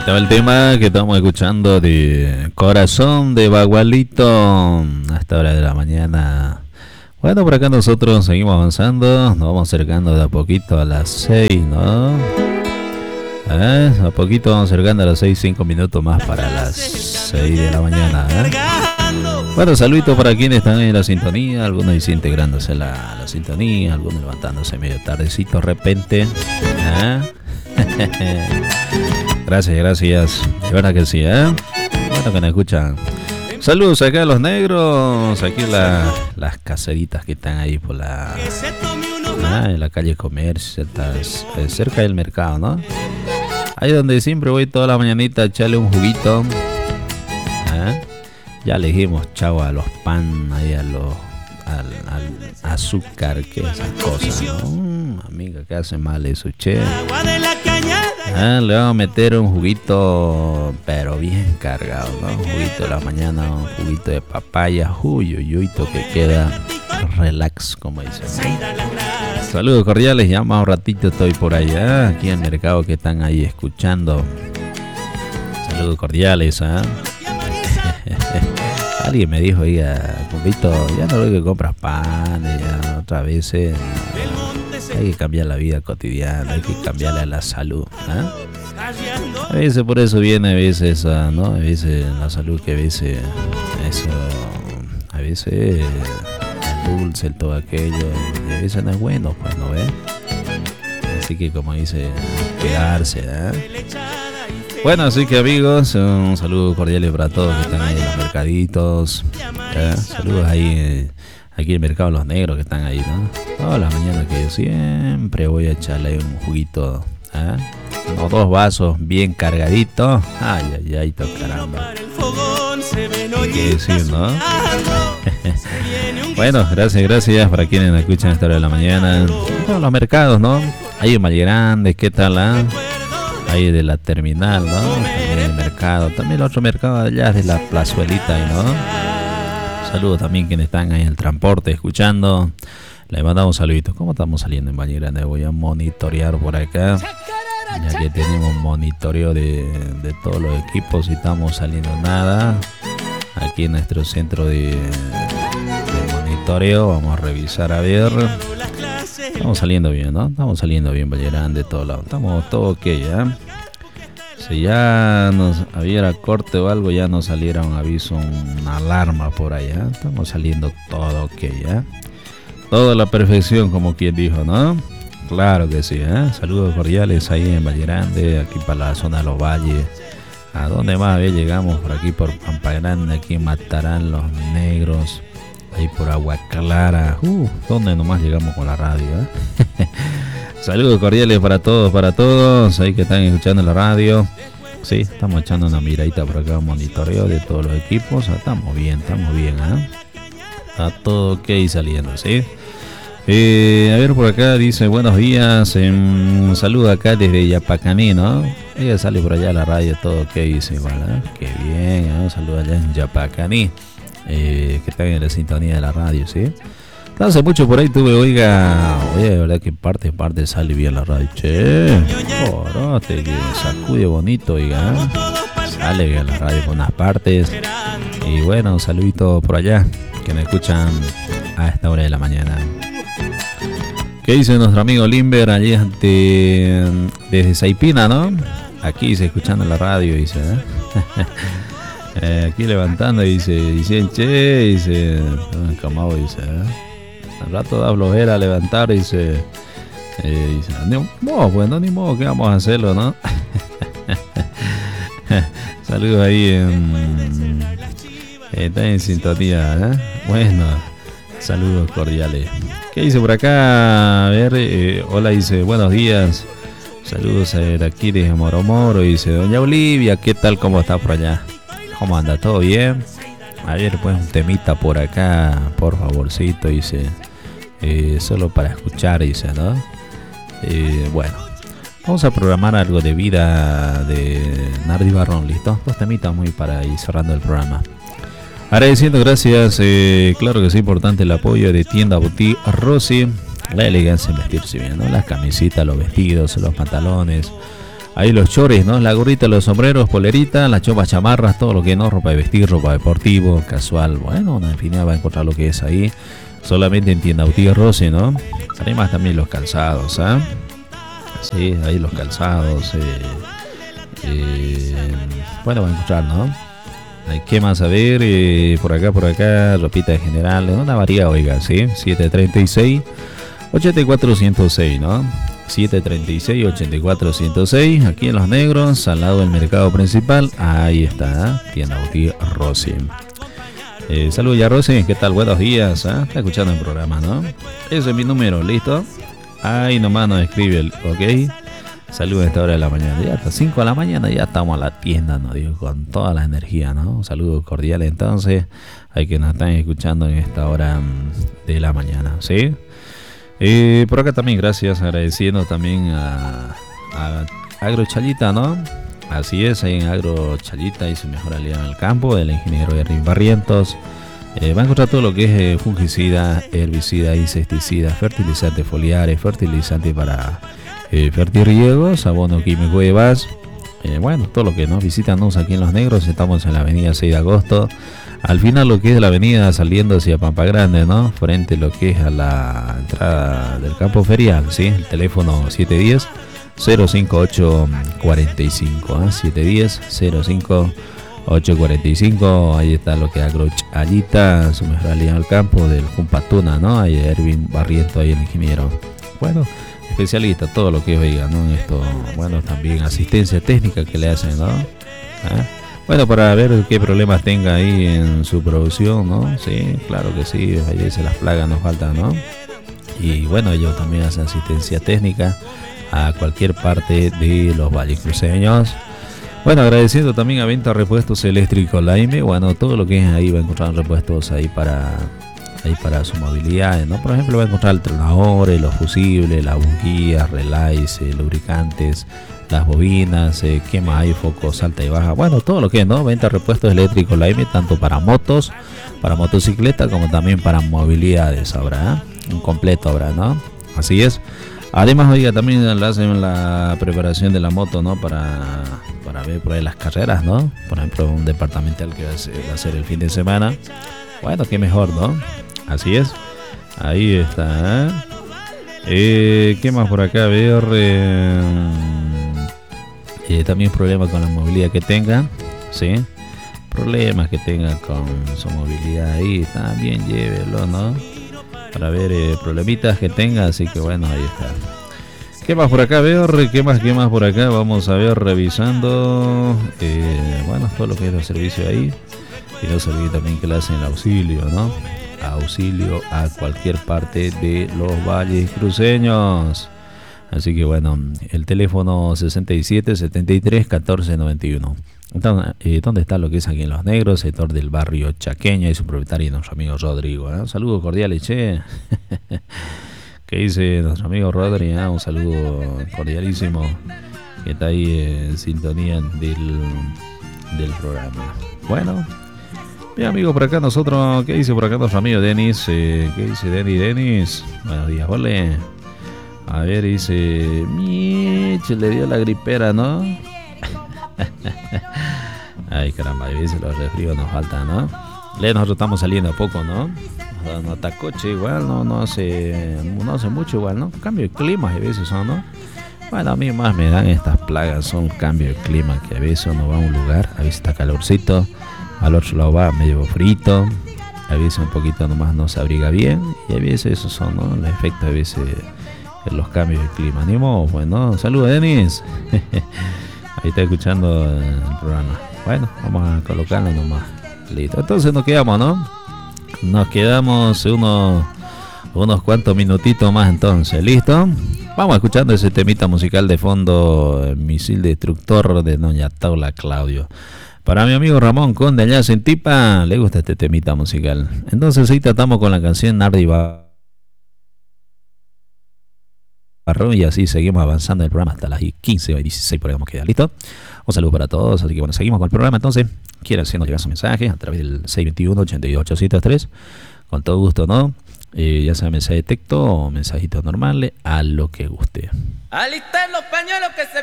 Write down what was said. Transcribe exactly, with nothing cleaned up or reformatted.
estaba el tema que estamos escuchando de Corazón de Bagualito a esta hora de la mañana. Bueno, por acá nosotros seguimos avanzando, nos vamos acercando de a poquito a las seis, ¿no? ¿Eh? A poquito vamos acercando a las seis, cinco minutos más para las seis de la mañana, ¿eh? Bueno, saluditos para quienes están en la sintonía, algunos integrándose a la, a la sintonía, algunos levantándose medio tardecito de repente, ¿eh? Gracias, gracias. De verdad que sí, ¿eh? Bueno, que nos escuchan. Saludos acá a los negros, aquí la, las caseritas que están ahí por la, ah, en la calle Comercio, eh, cerca del mercado, ¿no? Ahí donde siempre voy toda la mañanita a echarle un juguito. ¿Eh? Ya le dijimos chao a los pan, ahí a los al, al azúcar, que esas cosas, ¿no? Mm, amiga, que hace mal eso, che. Ah, le vamos a meter un juguito, pero bien cargado, ¿no? Un juguito de la mañana, un juguito de papaya, uy, uy, uy, que queda relax, como dicen, ¿no? Saludos cordiales, ya más un ratito estoy por allá, aquí en el mercado que están ahí escuchando. Saludos cordiales, ¿eh? Alguien me dijo, oiga, compito, ya no veo que compras pan, ya otra vez, eh, hay que cambiar la vida cotidiana, hay que cambiarle a la salud, ¿eh? A veces por eso viene, a veces, uh, ¿no? A veces la salud, que a veces eso, a veces el dulce, el todo aquello, y a veces no es bueno, pues, ¿no ves? Así que, como dice, cuidarse, ¿eh? Bueno, así que amigos, un saludo cordial para todos que están ahí en los mercaditos, ¿eh? Saludos ahí, eh, aquí en el mercado Los Negros que están ahí, ¿no? Todas las mañanas que yo siempre voy a echarle un juguito, ¿eh? Unos dos vasos bien cargaditos. Ay, ay, ay, to caramba. ¿Qué decir, no? Bueno, gracias, gracias para quienes me escuchan a esta hora de la mañana. Todos los mercados, ¿no? Ahí en Valle Grande, ¿qué tal, ah? ¿eh? Ahí de la terminal, ¿no? También el mercado, también el otro mercado allá de la plazuelita, ¿no? Saludos también quienes están ahí en el transporte escuchando. Le mandamos saluditos. ¿Cómo estamos saliendo en Valle Grande? Voy a monitorear por acá, ya que tenemos monitoreo de, de todos los equipos y estamos saliendo nada. Aquí en nuestro centro de, de monitoreo vamos a revisar a ver. Estamos saliendo bien, ¿no? Estamos saliendo bien, Valle Grande, de todos lados. Estamos todo ok, ¿ya? Si ya nos hubiera corte o algo, ya nos saliera un aviso, una alarma por allá. Estamos saliendo todo ok, ¿ya? Todo a la perfección, como quien dijo, ¿no? Claro que sí, ¿eh? Saludos cordiales ahí en Valle Grande, aquí para la zona de los valles. ¿A dónde más? ¿Ve? Llegamos por aquí, por Pampa Grande, aquí en Matarán, Los Negros. Ahí por Agua Clara, uh, ¿dónde nomás llegamos con la radio? ¿Eh? Saludos cordiales para todos, para todos, ahí que están escuchando la radio. Sí, estamos echando una miradita por acá, un monitoreo de todos los equipos. Estamos bien, estamos bien, ¿eh? Está todo ok saliendo, ¿sí? Eh, a ver, por acá dice, buenos días, eh, un saludo acá desde Yapacaní, ¿no? Ella sale por allá a la radio, todo ok, dice igual, ¿eh? Qué bien, ¿eh? Un saludo allá en Yapacaní. Eh, que están en la sintonía de la radio, ¿sí? No hace mucho por ahí tuve, oiga, oye, de verdad que parte parte sale bien la radio, che, corote, que sacude bonito, oiga, sale bien la radio por unas partes. Y bueno, un saludito por allá, que me escuchan a esta hora de la mañana. ¿Qué dice nuestro amigo Limber allí ante, desde Saipina, ¿no? Aquí se escuchando la radio, dice, ¿eh? Eh, aquí levantando dice, dice, che, dice, Camao dice, ¿eh? Al rato da flojera levantar, dice, eh, dice, ni modo, pues no, ni modo, que vamos a hacerlo, ¿no? Saludos ahí en, eh, está en sintonía, ¿eh? Bueno, saludos cordiales. ¿Qué dice por acá? A ver, eh, hola, dice, buenos días, saludos de aquí de Moro Moro, dice, doña Olivia, ¿qué tal, cómo está por allá? ¿Cómo anda? ¿Todo bien? A ver, pues un temita por acá, por favorcito, dice. Eh, solo para escuchar, dice, ¿no? Eh, bueno, vamos a programar algo de vida de Nardi Barrón, ¿listo? Dos temitas muy para ir cerrando el programa. Agradeciendo, gracias, eh, claro que es importante el apoyo de Tienda Boutique Rossi. La elegancia en vestirse bien, ¿no? Las camisitas, los vestidos, los pantalones. Ahí los chores, ¿no? La gorrita, los sombreros, polerita, las chopas, chamarras, todo lo que no, ropa de vestir, ropa deportivo, casual. Bueno, una infinidad va a encontrar lo que es ahí. Solamente en tienda Auti Rossi, ¿no? Además también los calzados, ¿ah? ¿eh? Sí, ahí los calzados. Eh, eh, bueno, va a encontrar, ¿no? Hay que más a ver, eh, por acá, por acá, ropita de general, una variedad, oiga, ¿sí? siete treinta y seis, ochenta y cuatro ciento seis, ¿no? siete treinta y seis, ochenta y cuatro ciento seis, aquí en Los Negros, al lado del mercado principal. Ahí está, ¿eh? Tienda Auti Rossi. Eh, Saludos ya, Rosy, ¿qué tal? Buenos días, ¿eh? Está escuchando el programa, ¿no? Ese es mi número, ¿listo? Ahí nomás nos escribe, ¿ok? Saludos a esta hora de la mañana, ya hasta cinco de la mañana ya estamos a la tienda, ¿no? Digo, con toda la energía, ¿no? Un saludo cordial entonces, hay que nos están escuchando en esta hora de la mañana, ¿sí? Eh, por acá también, gracias, agradeciendo también a, a Agro Chalita, ¿no? Así es, ahí en Agro Chalita y su mejor aliado en el campo, el ingeniero Erwin Barrientos. Eh, va a encontrar todo lo que es eh, fungicida, herbicida, insecticida, fertilizante foliares, fertilizante para eh, fertirriegos, abono químico de base. Eh, bueno, todo lo que nos visítanos aquí en Los Negros, estamos en la avenida seis de agosto. Al final lo que es la avenida saliendo hacia Pampa Grande, ¿no? Frente a lo que es a la entrada del campo ferial, ¿sí? El teléfono siete uno cero, cero cinco ocho cuatro cinco, ¿eh? siete uno cero, cero cinco ocho cuatro cinco. Ahí está lo que es Agro Chalita, su mejor aliado al campo del Cumpatuna, ¿no? Ahí Erwin Barriento, ahí el ingeniero. Bueno, especialista, todo lo que oiga, ¿no? Esto, bueno, también asistencia técnica que le hacen, ¿no? ¿Eh? Bueno, para ver qué problemas tenga ahí en su producción, ¿no? Sí, claro que sí, a veces las plagas nos faltan, ¿no? Y bueno, ellos también hacen asistencia técnica a cualquier parte de los valles cruceños. Bueno, agradeciendo también a Venta Repuestos Eléctricos Laime. Bueno, todo lo que es ahí va a encontrar repuestos ahí para ahí para su movilidad, ¿no? Por ejemplo, va a encontrar alternadores, los fusibles, las bujías, relays, eh, lubricantes, las bobinas, eh, quema hay, focos alta y baja. Bueno, todo lo que es, ¿no? Venta Repuestos Eléctricos Laime, tanto para motos, para motocicletas, como también para movilidades, habrá, ¿eh? Un completo habrá, ¿no? Así es. Además, oiga, también le hacen la preparación de la moto, ¿no? Para, para ver por ahí las carreras, ¿no? Por ejemplo, un departamental que va a, ser, va a ser el fin de semana. Bueno, qué mejor, ¿no? Así es. Ahí está. ¿eh? Eh, ¿Qué más por acá? A ver. Eh, eh, también problemas con la movilidad que tenga. ¿Sí? Problemas que tenga con su movilidad ahí. También llévelo, ¿no? Para ver eh, problemitas que tenga, así que bueno, ahí está. ¿Qué más por acá? A ver, ¿qué más, qué más por acá? Vamos a ver, revisando, eh, bueno, todo lo que es el servicio ahí. Y no se olvide también que le hacen el auxilio, ¿no? Auxilio a cualquier parte de los valles cruceños. Así que bueno, el teléfono sesenta y siete, setenta y tres, catorce, noventa y uno. Entonces, eh, ¿dónde está lo que es aquí en Los Negros? Sector del barrio Chaqueña y su propietario, nuestro amigo Rodrigo. ¿eh? Un saludo cordial, che. ¿Qué dice nuestro amigo Rodri? ¿eh? Un saludo cordialísimo. Que está ahí en sintonía del, del programa. Bueno, bien, amigos, por acá nosotros, ¿qué dice por acá nuestro amigo Denis? Eh, ¿Qué dice Denis? Denis, buenos días, ole. A ver, dice, Mich, le dio la gripera, ¿no? Ay, caramba, a veces los resfríos nos faltan, ¿no? Le nosotros estamos saliendo a poco, ¿no? No está coche igual, no, no hace no hace mucho igual, ¿no? Cambio de clima a veces son, ¿no? Bueno, a mí más me dan estas plagas, son cambio de clima, que a veces uno va a un lugar, a veces está calorcito, al otro lado va medio frito, a veces un poquito nomás no se abriga bien, y a veces esos son, ¿no? Los efectos a veces de los cambios de clima. Ni modo, pues, ¿no? Saludos, Denis. Ahí está escuchando el programa. Bueno, vamos a colocarlo nomás. Listo. Entonces nos quedamos, ¿no? Nos quedamos unos, unos cuantos minutitos más entonces. ¿Listo? Vamos escuchando ese temita musical de fondo, Misil Destructor de Doña Taula Claudio. Para mi amigo Ramón Conde allá en Tipa, le gusta este temita musical. Entonces ahí tratamos con la canción Nardi Barrón y así seguimos avanzando en el programa hasta las quince o dieciséis por ahí vamos a quedar. ¿Listo? Un saludo para todos. Así que bueno, seguimos con el programa entonces. Quiero haciendo llegar su mensaje a través del seis dos uno, ocho ocho siete tres. Con todo gusto, ¿no? Eh, ya sea mensaje de texto o mensajito normal, a lo que guste. Alistar los pañuelos que se